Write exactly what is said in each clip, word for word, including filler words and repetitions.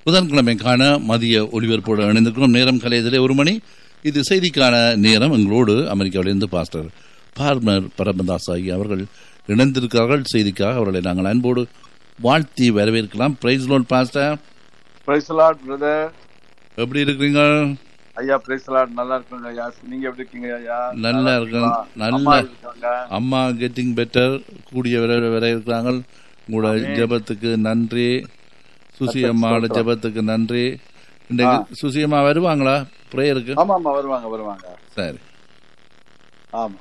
புதன்கிழமைக்கான மதிய ஒலிபரப்போடு இணைந்திருக்கிறோம். நேரம் கலையதிலே ஒரு மணி. இது செய்திக்கான நேரம். எங்களோடு அமெரிக்காவிலிருந்து பாஸ்டர் பார்மர் பரமதாஸ் ஆகிய அவர்கள் இணைந்திருக்கிறார்கள். செய்திக்காக அவர்களை நாங்கள் அன்போடு வாழ்த்தி வரவேற்கலாம். Price Lord pastor. Price Lord brother. எப்படி இருக்கிறீங்க ஐயா? Price Lord. நல்லா இருக்குங்க ஐயா. நீங்க எப்படி இருக்கீங்க ஐயா? நல்லா இருக்கேன். நல்ல அம்மா கெட்டிங் பெட்டர், கூடிய வர வர இருக்கிறாங்க. உங்களோட ஜெபத்துக்கு நன்றி. சுசி அம்மாவோட ஜெபத்துக்கு நன்றி. இன்றைக்கு சுசி அம்மா வருவாங்களா பிரேயருக்கு? ஆமா ஆமா வருவாங்க வருவாங்க. சரி. ஆமா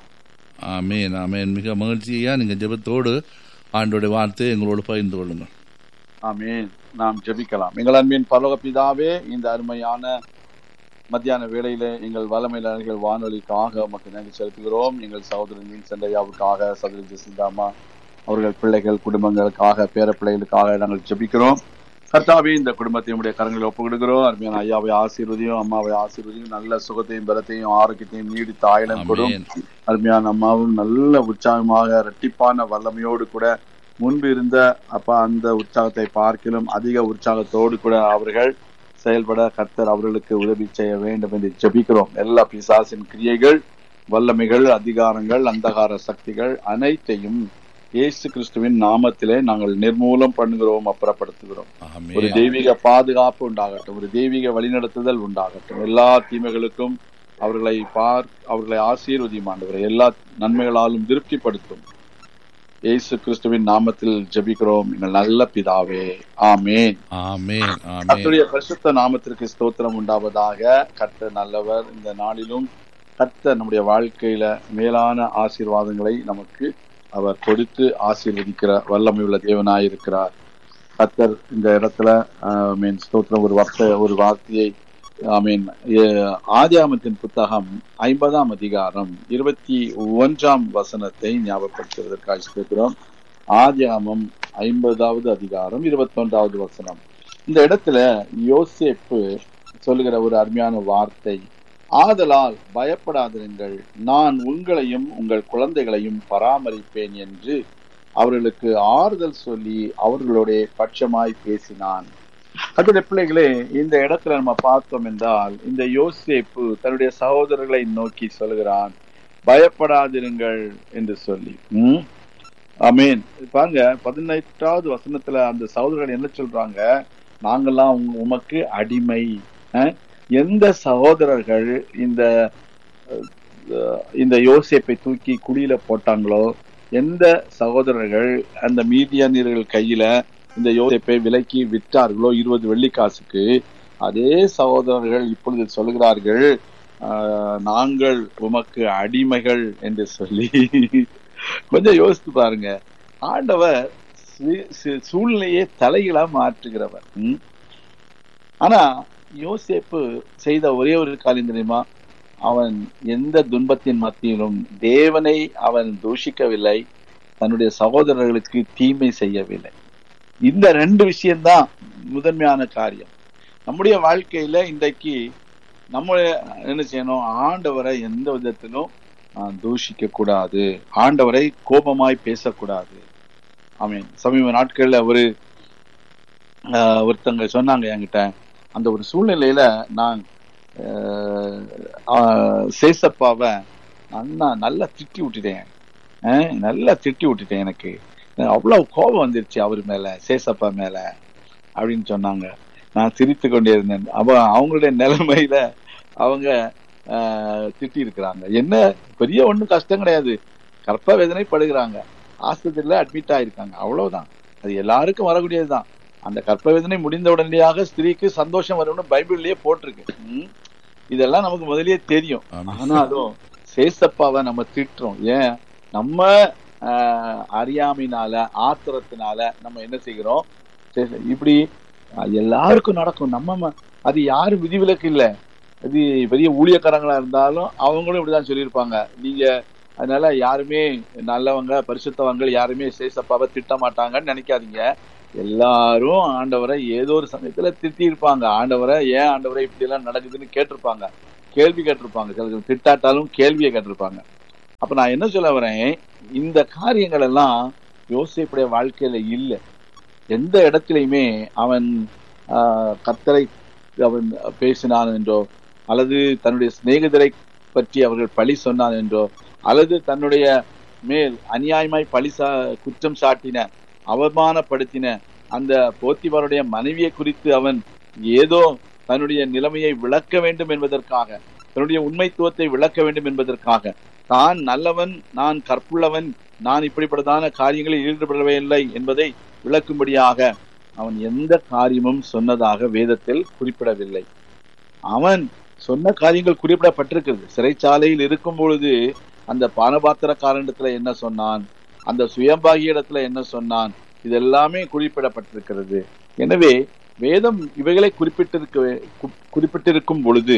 ஆமேன் ஆமேன். மிக மகிழ்ச்சியா நீங்க ஜெபத்தோடு ஆண்டோட வார்த்தை எங்களோடு பகிர்ந்து கொள்ளுங்க. ஆமேன். நாம் ஜெபிக்கலாம். எங்கள் அன்பின் பரலோக பிதாவே, இந்த அருமையான மத்தியான வேளையில எங்கள் வல்லமையாளர்கள் வானொலிக்காக உமக்கு நன்றி செலுத்துகிறோம். எங்கள் சகோதரன் மீன் சண்டையாவுக்காக, சகோதரி ஜெசிந்தாமா அவர்கள் பிள்ளைகள் குடும்பங்களுக்காக, பேர பிள்ளைகளுக்காக நாங்கள் ஜெபிக்கிறோம். கர்த்தாவே, இந்த குடும்பத்தை உடைய கரங்களில் ஒப்புக்கொடுக்கிறோம். அருமையான ஐயாவை ஆசீர்வதியும், அம்மாவை ஆசீர்வதியும், நல்ல சுகத்தையும் பலத்தையும் ஆரோக்கியத்தையும் நீடித்த ஆயுளம் கொடும். அருமையான அம்மாவும் நல்ல உற்சாகமாக இரட்டிப்பான வல்லமையோடு கூட முன்பு இருந்த அப்பா அந்த உற்சாகத்தை பார்க்கிலும் அதிக உற்சாகத்தோடு கூட அவர்கள் செயல்பட கர்த்தர் அவர்களுக்கு உதவி செய்ய வேண்டும் என்று ஜெபிக்கிறோம். எல்லா பிசாசின் கிரியைகள், வல்லமைகள், அதிகாரங்கள், அந்தகார சக்திகள் அனைத்தையும் இயேசு கிறிஸ்துவின் நாமத்திலே நாங்கள் நிர்மூலம் பண்ணுகிறோம், அப்புறப்படுத்துகிறோம். ஒரு தெய்வீக பாதுகாப்பு உண்டாகட்டும், ஒரு தெய்வீக வழிநடத்துதல் உண்டாகட்டும். எல்லா தீமைகளுக்கும் அவர்களை பார் அவர்களை ஆசீர்வதியும் ஆண்டவரை, எல்லா நன்மைகளாலும் திருப்திப்படுத்தும். இயேசு கிறிஸ்துவின் நாமத்தில் ஜெபிக்கிறோம் எங்கள் நல்ல பிதாவே. ஆமென் ஆமென். கர்த்தருடைய பரிசுத்த நாமத்திற்கு ஸ்தோத்திரம் உண்டாவதாக. கர்த்தர் நல்லவர். இந்த நாளிலும் கர்த்தர் நம்முடைய வாழ்க்கையில மேலான ஆசீர்வாதங்களை நமக்கு அவர் கொடுத்து ஆசீர்வதிக்கிற வல்லமை உள்ள தேவனாயிருக்கிறார். கர்த்தர் இந்த இடத்துல மீன் ஸ்தோத்திரம் ஒரு வார்த்தை ஒரு வார்த்தையை மீன் ஆதியாகமத்தின் புத்தகம் ஐம்பதாம் அதிகாரம் இருபத்தி ஒன்றாம் வசனத்தை ஞாபகப்படுத்துவதற்காக ஸ்தோத்திரம். ஆதியாகமம் ஐம்பதாவது அதிகாரம் இருபத்தி ஒன்றாவது வசனம். இந்த இடத்துல யோசேப்பு சொல்லுகிற ஒரு அருமையான வார்த்தை, ஆதலால் பயப்படாதிருங்கள், நான் உங்களையும் உங்கள் குழந்தைகளையும் பராமரிப்பேன் என்று அவர்களுக்கு ஆறுதல் சொல்லி அவர்களுடைய பட்சமாய் பேசினான். அதனுடைய பிள்ளைகளே, இந்த இடத்துல நம்ம பார்த்தோம் என்றால் இந்த யோசேப்பு தன்னுடைய சகோதரர்களை நோக்கி சொல்கிறான், பயப்படாதிருங்கள் என்று சொல்லி. உம் ஆமீன். பாருங்க, பதினெட்டாவது வசனத்துல அந்த சகோதரர்கள் என்ன சொல்றாங்க, நாங்கெல்லாம் உமக்கு அடிமை. எந்த சகோதரர்கள் இந்த இந்த யோசேப்பை தூக்கி குழியில போட்டாங்களோ, எந்த சகோதரர்கள் அந்த மீதியானியர்கள் கையில இந்த யோசேப்பை விலைக்கு விற்றார்களோ இருபது வெள்ளிக்காசுக்கு, அதே சகோதரர்கள் இப்பொழுது சொல்கிறார்கள், நாங்கள் உமக்கு அடிமைகள் என்று சொல்லி. கொஞ்சம் யோசித்து பாருங்க. ஆண்டவர் சூழ்நிலையை தலைகளா மாற்றுகிறவர். ஆனா யோசேப்பு செய்த ஒரே ஒரு காரியம் தெரியுமா? அவன் எந்த துன்பத்தின் மத்தியிலும் தேவனை அவன் தூஷிக்கவில்லை, தன்னுடைய சகோதரர்களுக்கு தீமை செய்யவில்லை. இந்த ரெண்டு விஷயம்தான் முதன்மையான காரியம். நம்முடைய வாழ்க்கையில இன்றைக்கு நம்ம என்ன செய்யணும்? ஆண்டவரை எந்த விதத்திலும் தூஷிக்க கூடாது, ஆண்டவரை கோபமாய் பேசக்கூடாது. ஆமீன். சமீப நாட்கள்ல ஒரு ஒருத்தங்க சொன்னாங்க என்கிட்ட, அந்த ஒரு சூழ்நிலையில நான் சேசப்பாவை அண்ணா நல்லா திட்டி விட்டுட்டேன், நல்லா திட்டி விட்டுட்டேன், எனக்கு அவ்வளவு கோபம் வந்துருச்சு அவர் மேல, சேசப்பா மேல அப்படின்னு சொன்னாங்க. நான் சிரித்து கொண்டே இருந்தேன். அப்ப அவங்களுடைய நிலைமையில அவங்க ஆஹ் திட்டி இருக்கிறாங்க. என்ன பெரிய ஒண்ணும் கஷ்டம் கிடையாது, கற்ப வேதனை படுகிறாங்க, ஆஸ்பத்திரியில அட்மிட் ஆயிருக்காங்க, அவ்வளவுதான். அது எல்லாருக்கும் வரக்கூடியதுதான். அந்த கற்ப வேதனை முடிந்த உடனடியாக ஸ்திரீக்கு சந்தோஷம் வரும்னு பைபிள்லயே போட்டிருக்கு. இதெல்லாம் நமக்கு முதலியே தெரியும். ஆனாலும் சேசப்பாவை நம்ம திட்டுறோம். ஏன்? நம்ம ஆஹ் அறியாமையினால, ஆத்திரத்தினால நம்ம என்ன செய்கிறோம்? இப்படி எல்லாருக்கும் நடக்கும். நம்ம அது யாரும் விதிவிலக்கு இல்லை. அது பெரிய ஊழியக்காரங்களா இருந்தாலும் அவங்களும் இப்படிதான் சொல்லியிருப்பாங்க. நீங்க அதனால யாருமே நல்லவங்க பரிசுத்தவங்க யாருமே சேசப்பாவை திட்ட மாட்டாங்கன்னு நினைக்காதீங்க. எல்லாரும் ஆண்டவரை ஏதோ ஒரு சமயத்துல திட்டி இருப்பாங்க. ஆண்டவரை ஏன் ஆண்டவரை இப்படி எல்லாம் நடக்குதுன்னு கேட்டிருப்பாங்க, கேள்வி கேட்டிருப்பாங்க. சில திட்டாட்டாலும் கேள்வியை கேட்டிருப்பாங்க. அப்ப நான் என்ன சொல்ல வரேன், இந்த காரியங்கள் எல்லாம் யோசேப்புடைய வாழ்க்கையில இல்லை. எந்த இடத்துலையுமே அவன் ஆஹ் கர்த்தரை அவன் பேசினான் என்றோ, அல்லது தன்னுடைய சிநேகிதரை பற்றி அவர்கள் பழி சொன்னான் என்றோ, அல்லது தன்னுடைய மேல் அநியாயமாய் பழி சா குற்றம் சாட்டின அவமானப்படுத்தின அந்த போத்திபாருடைய மனைவியை குறித்து அவன் ஏதோ தன்னுடைய நிலைமையை விளக்க வேண்டும் என்பதற்காக, தன்னுடைய உண்மைத்துவத்தை விளக்க வேண்டும் என்பதற்காக, தான் நல்லவன், நான் கற்புள்ளவன், நான் இப்படிப்பட்டதான காரியங்களில் ஈடுபடவே இல்லை என்பதை விளக்கும்படியாக அவன் எந்த காரியமும் சொன்னதாக வேதத்தில் குறிப்பிடவில்லை. அவன் சொன்ன காரியங்கள் குறிப்பிடப்பட்டிருக்கிறது. சிறைச்சாலையில் இருக்கும் பொழுது அந்த பானபாத்திரக்காரனிடத்துல என்ன சொன்னான், அந்த சுயம்பாகி இடத்துல என்ன சொன்னான், இது எல்லாமே குறிப்பிடப்பட்டிருக்கிறது. எனவே வேதம் இவைகளை குறிப்பிட்டிருக்க குறிப்பிட்டிருக்கும் பொழுது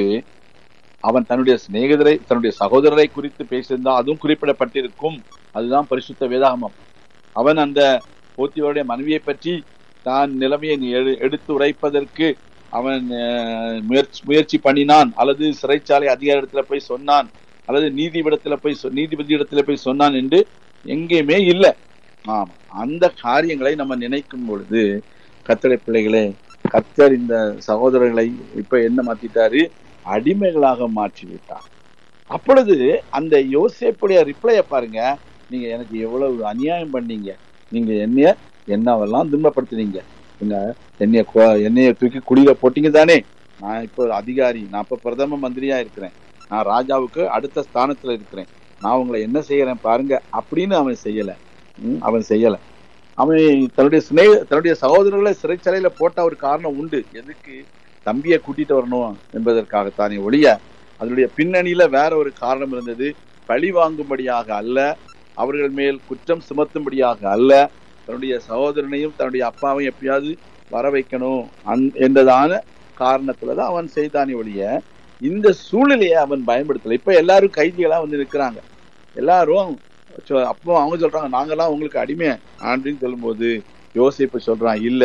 அவன் தன்னுடைய சிநேகிதரை, தன்னுடைய சகோதரரை குறித்து பேசியிருந்தால் அதுவும் குறிப்பிடப்பட்டிருக்கும். அதுதான் பரிசுத்த வேதாகமம். அவன் அந்த போத்திபாருடைய மனைவியை பற்றி தான் நிலைமையை எடுத்து உரைப்பதற்கு அவன் முயற்சி முயற்சி பண்ணினான், அல்லது சிறைச்சாலை அதிகாரத்துல போய் சொன்னான், அல்லது நீதிபதியிடத்துல போய் நீதிபதி இடத்துல போய் சொன்னான் என்று எங்கேயுமே இல்லை. ஆமா, அந்த காரியங்களை நம்ம நினைக்கும் பொழுது கர்த்தருடைய பிள்ளைகளே, கர்த்தர் இந்த சகோதரர்களை இப்ப என்ன மாத்திட்டாரு, அடிமைகளாக மாற்றி விட்டார். அப்பொழுது அந்த யோசேப்புடைய ரிப்ளைய பாருங்க, நீங்க எனக்கு எவ்வளவு அநியாயம் பண்ணீங்க, நீங்க என்னைய என்னவெல்லாம் துன்பப்படுத்தினீங்க, என்னைய என்னைய தூக்கி குடியில போட்டீங்க தானே, நான் இப்போ அதிகாரி, நான் இப்ப பிரதம மந்திரியா இருக்கிறேன், நான் ராஜாவுக்கு அடுத்த ஸ்தானத்துல இருக்கிறேன், நான் உங்களை என்ன செய்யறேன் பாருங்க அப்படின்னு அவன் செய்யல. உம் அவன் செய்யல. அவன் தன்னுடைய சிநேக தன்னுடைய சகோதரர்களை சிறைச்சாலையில போட்ட ஒரு காரணம் உண்டு. எதுக்கு? தம்பியை கூட்டிட்டு வரணும் என்பதற்காகத்தானே ஒழிய அதனுடைய பின்னணியில வேற ஒரு காரணம் இருந்தது. பழி வாங்கும்படியாக அல்ல, அவர்கள் மேல் குற்றம் சுமத்தும்படியாக அல்ல, தன்னுடைய சகோதரனையும் தன்னுடைய அப்பாவையும் எப்படியாவது வர வைக்கணும் அந் என்றதான காரணத்துலதான் அவன் செய்தானே ஒழிய இந்த சூழ்நிலையை அவன் பயன்படுத்தல. இப்ப எல்லாரும் கைதிகளா வந்து நிற்கிறாங்க. எல்லாரும் அப்போ அவங்க சொல்றாங்க, நாங்கெல்லாம் உங்களுக்கு அடிமை அப்படின்னு சொல்லும் போது யோசேப்பு சொல்றான், இல்ல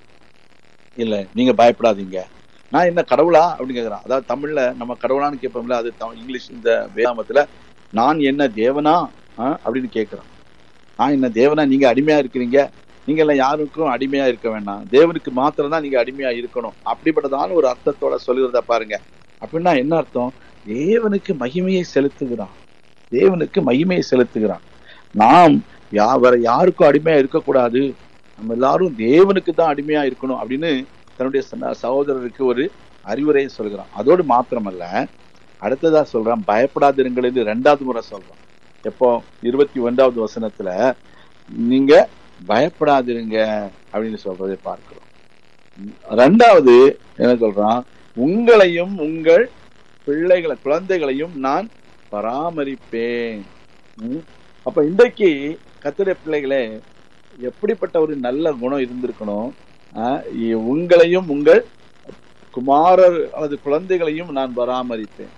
இல்ல நீங்க பயப்படாதீங்க, நான் என்ன கடவுளா அப்படின்னு கேட்கிறான். அதாவது தமிழ்ல நம்ம கடவுளான்னு கேட்போம்ல, அது இங்கிலீஷ் இந்த வேதாமத்துல நான் என்ன தேவனா அப்படின்னு கேட்கிறான். நான் என்ன தேவனா, நீங்க அடிமையா இருக்கிறீங்க, நீங்க எல்லாம் யாருக்கும் அடிமையா இருக்க வேண்டாம், தேவனுக்கு மாத்திரம் தான் நீங்க அடிமையா இருக்கணும் அப்படிப்பட்டதான ஒரு அர்த்தத்தோட சொல்லுகிறத பாருங்க. அப்படின்னா என்ன அர்த்தம்? தேவனுக்கு மகிமையை செலுத்துகிறான், தேவனுக்கு மகிமையை செலுத்துகிறான். நாம் யா வேற யாருக்கும் அடிமையா இருக்கக்கூடாது, நம்ம எல்லாரும் தேவனுக்கு தான் அடிமையா இருக்கணும் அப்படின்னு தன்னுடைய சகோதரருக்கு ஒரு அறிவுரையை சொல்கிறான். அதோடு மாத்திரமல்ல, அடுத்ததா சொல்றான், பயப்படாதிருங்கள் என்று ரெண்டாவது முறை சொல்றான். எப்போ? இருபத்தி ஒன்றாவது வசனத்துல நீங்க பயப்படாதிருங்க அப்படின்னு சொல்றதை பார்க்கிறோம். ரெண்டாவது என்ன சொல்றான்? உங்களையும் உங்கள் பிள்ளைகளை குழந்தைகளையும் நான் பராமரிப்பேன். அப்ப இன்றைக்கு கர்த்தருடைய பிள்ளைகளே, எப்படிப்பட்ட ஒரு நல்ல குணம் இருந்திருக்கணும்? உங்களையும் உங்கள் குமாரர் அல்லது குழந்தைகளையும் நான் பராமரிப்பேன்.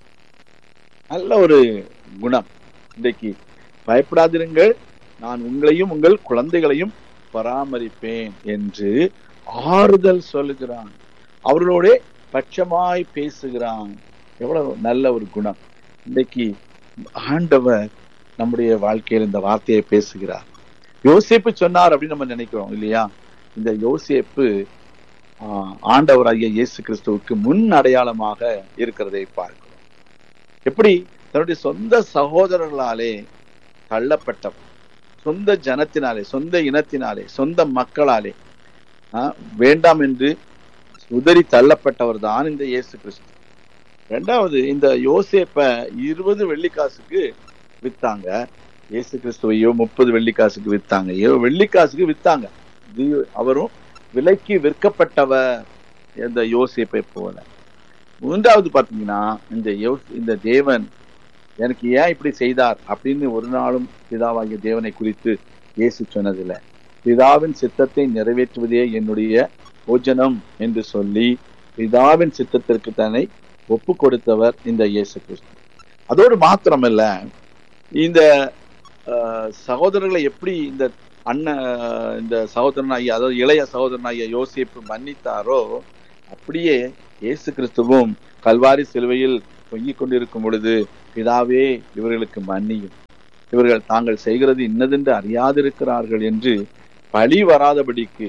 நல்ல ஒரு குணம். இன்றைக்கு பயப்படாதிருங்கள், நான் உங்களையும் உங்கள் குழந்தைகளையும் பராமரிப்பேன் என்று ஆறுதல் சொல்லுகிறான். அவர்களோட பட்சமாய் பேசுகிறான். எவ்வளவு நல்ல ஒரு குணம். இன்றைக்கு ஆண்டவர் நம்முடைய வாழ்க்கையில் இந்த வார்த்தையை பேசுகிறார். யோசேப்பு சொன்னார் அப்படின்னு நம்ம நினைக்கிறோம் இல்லையா? இந்த யோசேப்பு ஆஹ் ஆண்டவராகிய இயேசு கிறிஸ்துவுக்கு முன் அடையாளமாக இருக்கிறதை பார்க்கிறோம். எப்படி தன்னுடைய சொந்த சகோதரர்களாலே தள்ளப்பட்டவர், சொந்த ஜனத்தினாலே, சொந்த இனத்தினாலே, சொந்த மக்களாலே ஆஹ் வேண்டாம் என்று உதறி தள்ளப்பட்டவர் தான் இந்த இயேசு கிறிஸ்து. ரெண்டாவது, இந்த யோசேப்ப இருபது வெள்ளிக்காசுக்கு வித்தாங்க, இயேசு கிறிஸ்துவையோ முப்பது வெள்ளிக்காசுக்கு வித்தாங்க, வெள்ளிக்காசுக்கு வித்தாங்க. அவரும் விலைக்கு விற்கப்பட்டவர் இந்த யோசேப்பை போல. மூன்றாவது பாத்தீங்கன்னா, இந்த இந்த தேவன் எனக்கு ஏன் இப்படி செய்தார் அப்படின்னு ஒரு நாளும் பிதாவாகிய தேவனை குறித்து இயேசு சொன்னதில்லை. பிதாவின் சித்தத்தை நிறைவேற்றுவதே என்னுடைய போஜனம் என்று சொல்லி பிதாவின் சித்தத்திற்கு தன்னை ஒப்பு கொடுத்தவர் இந்த இயேசு கிறிஸ்து. அதோடு மாத்திரமல்ல, இந்த சகோதரர்களை எப்படி இந்த அண்ணன் இந்த சகோதரனாகிய, அதாவது இளைய சகோதரனாகிய யோசேப்பு மன்னித்தாரோ, அப்படியே இயேசு கிறிஸ்துவும் கல்வாரி சிலுவையில் தொங்கிக் கொண்டிருக்கும் பொழுது, பிதாவே இவர்களுக்கு மன்னியும், இவர்கள் தாங்கள் செய்கிறது இன்னதென்று அறியாதிருக்கிறார்கள் என்று பழி வராதபடிக்கு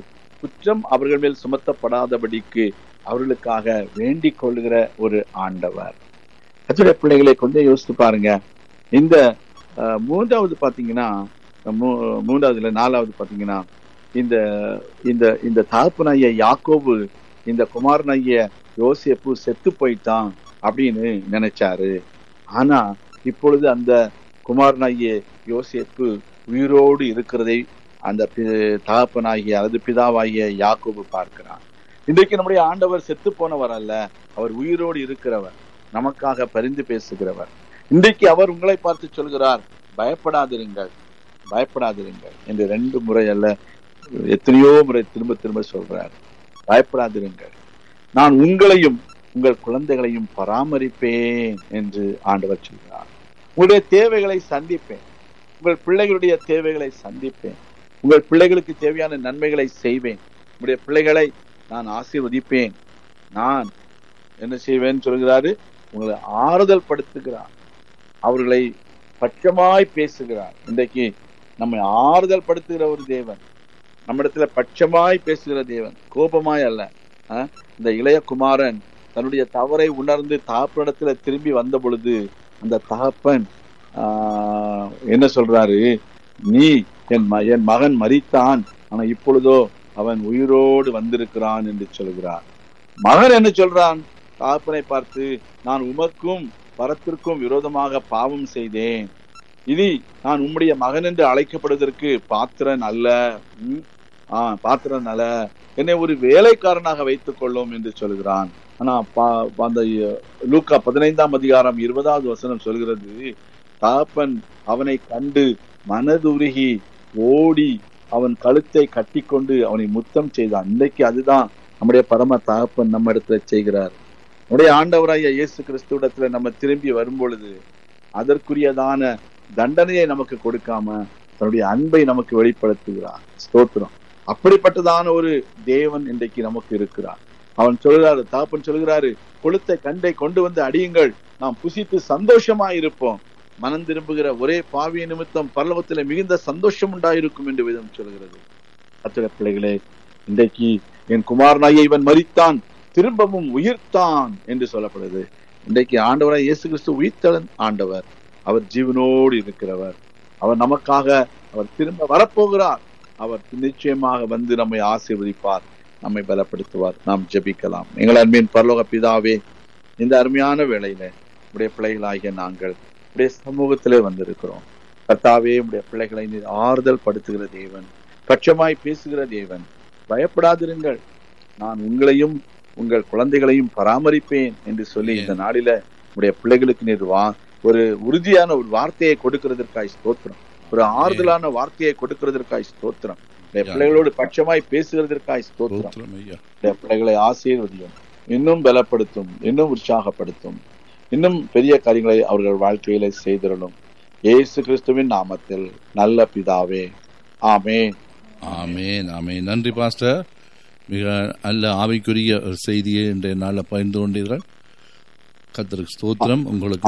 குற்றம் அவர்கள் மேல் சுமத்தப்படாதபடிக்கு அவர்களுக்காக வேண்டிக் கொள்ளுகிற ஒரு ஆண்டவர். கர்த்தருடைய பிள்ளைகளை கொஞ்சம் யோசித்து பாருங்க. இந்த மூன்றாவது பாத்தீங்கன்னா மூன்றாவதுல நாலாவது பாத்தீங்கன்னா இந்த இந்த இந்த தகப்பனாகிய யாக்கோபு இந்த குமாரனாகிய யோசேப்பு செத்து போயிட்டான் அப்படின்னு நினைச்சாரு. ஆனா இப்பொழுது அந்த குமாரனாகிய யோசேப்பு உயிரோடு இருக்கிறதை அந்த தகப்பனாகிய அல்லது பிதாவாகிய யாக்கோபு பார்க்கிறான். இன்றைக்கு நம்முடைய ஆண்டவர் செத்து போனவர் அல்ல, அவர் உயிரோடு இருக்கிறவர், நமக்காக பரிந்து பேசுகிறவர். இன்றைக்கு அவர் உங்களை பார்த்து சொல்கிறார், பயப்படாதிருங்கள் பயப்படாதிருங்கள் என்று ரெண்டு முறை அல்ல, எத்தனையோ முறை திரும்ப திரும்ப சொல்றார். பயப்படாதிருங்கள், நான் உங்களையும் உங்கள் குழந்தைகளையும் பராமரிப்பேன் என்று ஆண்டவர் சொல்கிறார். உங்களுடைய தேவைகளை சந்திப்பேன், உங்கள் பிள்ளைகளுடைய தேவைகளை சந்திப்பேன், உங்கள் பிள்ளைகளுக்கு தேவையான நன்மைகளை செய்வேன், உங்களுடைய பிள்ளைகளை நான் ஆசீர்வதிப்பேன், நான் என்ன செய்வேன் சொல்கிறாரு. உங்களை ஆறுதல் படுத்துகிறார், அவர்களை பட்சமாய் பேசுகிறார். இன்றைக்கு நம்மை ஆறுதல் படுத்துகிற ஒரு தேவன், நம்மிடத்துல பட்சமாய் பேசுகிற தேவன், கோபமாய் அல்ல. இந்த இளைய குமாரன் தன்னுடைய தவறை உணர்ந்து தகப்பனிடத்துல திரும்பி வந்த பொழுது அந்த தகப்பன் ஆஹ் என்ன சொல்றாரு, நீ என் என் மகன் மரித்தான், ஆனா இப்பொழுதோ அவன் உயிரோடு வந்திருக்கிறான் என்று சொல்கிறார். மகன் என்ன சொல்றான் தகப்பனை பார்த்து, நான் உமக்கும் பரத்திற்கும் விரோதமாக பாவம் செய்தேன், இனி நான் உம்முடைய மகன் என்று அழைக்கப்படுவதற்கு பாத்திரன் அல்ல, ஆஹ் பாத்திரன் அல்ல, என்னை ஒரு வேலைக்காரனாக வைத்துக் கொள்ளும் என்று சொல்கிறான். ஆனா அந்த லூக்கா பதினைந்தாம் அதிகாரம் இருபதாவது வசனம் சொல்கிறது, தகப்பன் அவனை கண்டு மனதுருகி ஓடி அவன் கழுத்தை கட்டி கொண்டு அவனை முத்தம் செய்தான். இன்றைக்கு அதுதான் நம்முடைய பரம தகப்பன் நம்ம இடத்துல செய்கிறார். நம்முடைய ஆண்டவராகிய இயேசு கிறிஸ்துவிடத்துல நம்ம திரும்பி வரும் பொழுது அதற்குரியதான தண்டனையை நமக்கு கொடுக்காம தன்னுடைய அன்பை நமக்கு வெளிப்படுத்துகிறார். ஸ்தோத்திரம். அப்படிப்பட்டதான ஒரு தேவன் இன்றைக்கு நமக்கு இருக்கிறார். அவன் சொல்கிறாரு, தகப்பன் சொல்கிறாரு, கொளுத்த கண்டை கொண்டு வந்து அடியுங்கள், நாம் புசித்து சந்தோஷமா இருப்போம், மனம் திரும்புகிற ஒரே பாவிய நிமித்தம் பரலோகத்திலே மிகுந்த சந்தோஷம் உண்டாயிருக்கும் என்று வேதம் சொல்கிறது. கர்த்தருடைய பிள்ளைகளே, இன்றைக்கு என் குமாரனாகிய இவன் மரித்தான், திரும்பவும் உயிர்த்தான் என்று சொல்லப்படுது. இன்றைக்கு ஆண்டவராய் இயேசு கிறிஸ்து உயிர்த்தெழுந்த ஆண்டவர், அவர் ஜீவனோடு இருக்கிறவர், அவர் நமக்காக அவர் திரும்ப வரப்போகிறார். அவர் நிச்சயமாக வந்து நம்மை ஆசீர்வதிப்பார், நம்மை பலப்படுத்துவார். நாம் ஜெபிக்கலாம். எங்கள் அன்பின் பரலோக பிதாவே, இந்த அருமையான வேளையில உடைய பிள்ளைகளாகிய நாங்கள் உடைய சமூகத்திலே வந்திருக்கிறோம். கர்த்தாவே, உடைய பிள்ளைகளை நீர் ஆறுதல் படுத்துகிற தேவன், பட்சமாய் பேசுகிற தேவன், பயப்படாதிருங்கள், நான் உங்களையும் உங்கள் குழந்தைகளையும் பராமரிப்பேன் என்று சொல்லி இந்த நாளில உடைய பிள்ளைகளுக்கு நீர் வா ஒரு உறுதியான ஒரு வார்த்தையை கொடுக்கிறதற்காய் ஸ்தோத்திரம், ஒரு ஆறுதலான வார்த்தையை கொடுக்கிறதற்காய் ஸ்தோத்திரம், பிள்ளைகளோடு பட்சமாய் பேசுகிறதற்காய் ஸ்தோத்திரம். பிள்ளைகளை ஆசீர்வதியும், இன்னும் பலப்படுத்தும், இன்னும் உற்சாகப்படுத்தும், இன்னும் பெரிய காரியங்களை அவர்கள் வாழ்க்கையில செய்திடணும். இயேசு கிறிஸ்துவின் நாமத்தில் நல்ல பிதாவே, ஆமென். ஆமென், ஆமென். நன்றி பாஸ்டர். மிக நல்ல ஆவிக்குரிய ஒரு செய்தியை இன்றைய நாளில் பகிர்ந்து கொண்டீர்கள். கர்த்தருக்கு ஸ்தோத்திரம். உங்களுக்கு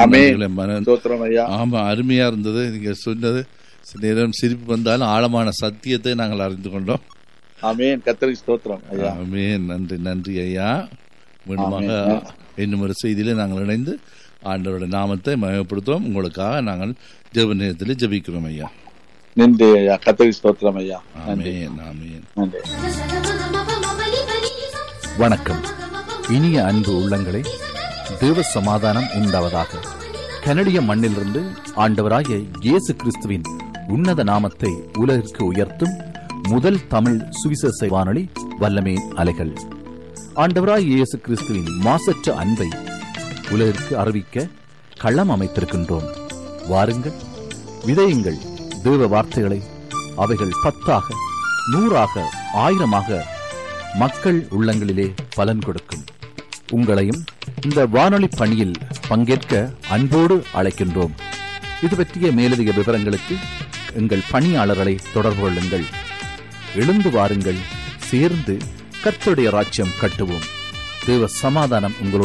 ஆமா, அருமையா இருந்தது. நீங்க சொன்னது சில நேரம் சிரிப்பு வந்தாலும் ஆழமான சத்தியத்தை நாங்கள் அறிந்து கொண்டோம். ஆமென். கர்த்தருக்கு ஸ்தோத்திரம். ஆமென். நன்றி, நன்றி ஐயா. மீண்டுமாக இன்னும் ஒரு செய்தியிலே நாங்கள் இணைந்து ஆண்டவருடைய நாமத்தை மகிமைப்படுத்துவோம். உங்களுக்காக நாங்கள் ஜெப நேரத்தில் ஜெபிக்கிறோம் ஐயா. நன்றி ஐயா. கர்த்தருக்கு ஸ்தோத்திரம் ஐயா. ஆமென், ஆமென். நன்றி. வணக்கம். இனிய அன்பு உள்ளங்களே, தேவ சமாதானம் உண்டாவதாக. கனடிய மண்ணிலிருந்து ஆண்டவராகிய இயேசு கிறிஸ்துவின் உன்னத நாமத்தை உலகிற்கு உயர்த்தும் முதல் தமிழ் சுவிசேஷ வானொலி வல்லமே அலைகள். ஆண்டவராகிய இயேசு கிறிஸ்துவின் மாசற்ற அன்பை உலகிற்கு அறிவிக்க களம் அமைத்திருக்கின்றோம். வாருங்கள், விதையுங்கள் தேவ வார்த்தைகளை. அவைகள் பத்தாக, நூறாக, ஆயிரமாக மக்கள் உள்ளங்களிலே பலன் கொடுக்கும். உங்களையும் இந்த வானொலி பணியில் பங்கேற்க அன்போடு அழைக்கின்றோம். இது பற்றிய மேலதிக விவரங்களுக்கு எங்கள் பணியாளர்களை தொடர்பு கொள்ளுங்கள். எழுந்து வாருங்கள், சேர்ந்து கர்த்தருடைய ராஜ்யம் கட்டுவோம். தேவ சமாதானம் உங்களோடு